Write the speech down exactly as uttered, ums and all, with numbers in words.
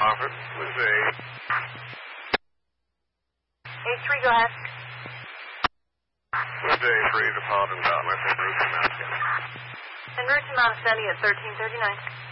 office. This is A. A three, go ahead. This is A three to Paladin Down. I think route to Mount Kennedy. En route to Mount Kennedy at thirteen thirty-nine.